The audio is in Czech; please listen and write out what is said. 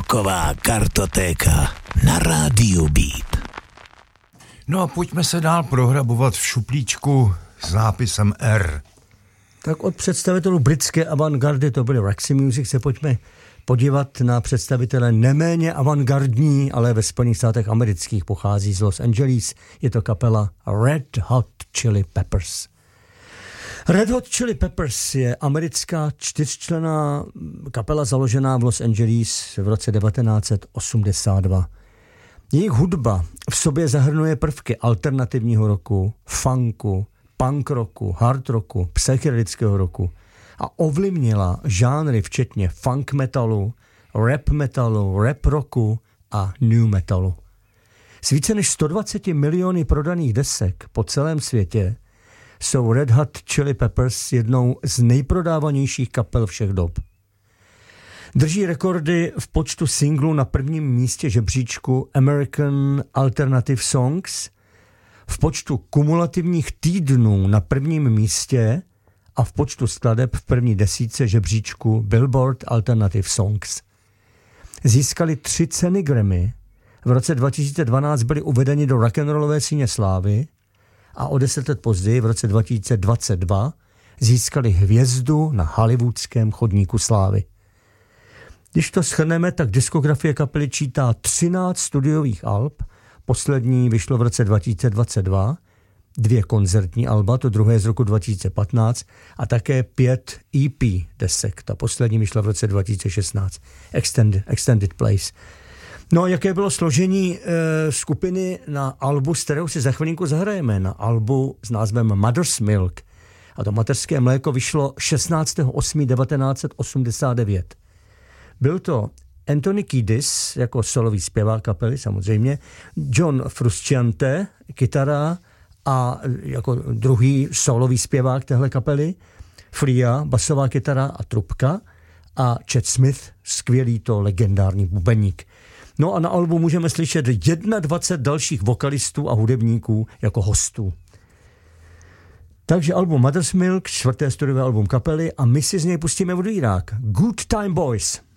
Rocková kartotéka na rádiu Beat. No a pojďme se dál prohrabovat v šuplíčku s nápisem R. Tak od představitelů britské avantgardy, to byly Roxy Music, se pojďme podívat na představitele neméně avantgardní, ale ve Spojených státech amerických, pochází z Los Angeles. Je to kapela Red Hot Chili Peppers. Red Hot Chili Peppers je americká čtyřčlenná kapela založená v Los Angeles v roce 1982. Jejich hudba v sobě zahrnuje prvky alternativního rocku, funku, punk rocku, hard rocku, psychedelického rocku a ovlivnila žánry včetně funk metalu, rap rocku a new metalu. S více než 120 miliony prodaných desek po celém světě jsou Red Hot Chili Peppers jednou z nejprodávanějších kapel všech dob. Drží rekordy v počtu singlů na prvním místě žebříčku American Alternative Songs, v počtu kumulativních týdnů na prvním místě a v počtu skladeb v první desítce žebříčku Billboard Alternative Songs. Získali 3 ceny Grammy, v roce 2012 byli uvedeni do rock'n'rollové síně slávy a o 10 let později, v roce 2022, získali hvězdu na hollywoodském chodníku slávy. Když to shrneme, tak diskografie kapely čítá 13 studiových alb, poslední vyšlo v roce 2022, 2 koncertní alba, to druhé z roku 2015 a také 5 EP desek, ta poslední vyšla v roce 2016, Extended Plays. No a jaké bylo složení skupiny na albu, s kterou si za chvilinku zahrajeme, na albu s názvem Mother's Milk. A to mateřské mléko vyšlo 16.8.1989. Byl to Anthony Kiedis jako solový zpěvák kapely samozřejmě, John Frusciante, kytara a jako druhý solový zpěvák téhle kapely, Fria, basová kytara a trubka a Chet Smith, skvělý to legendární bubeník. No a na albu můžeme slyšet 21 dalších vokalistů a hudebníků jako hostů. Takže album Mother's Milk, 4. studiové album kapely a my si z něj pustíme vodírák Good Time Boys.